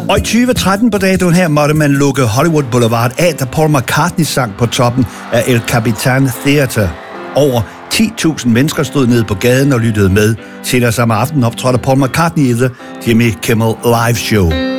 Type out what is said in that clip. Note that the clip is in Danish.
Og i 2013 på datoen her måtte man lukke Hollywood Boulevard af, da Paul McCartney sang på toppen af El Capitan Theater. Over 10.000 mennesker stod nede på gaden og lyttede med. Senere samme aften optrådte Paul McCartney i The Jimmy Kimmel Live Show.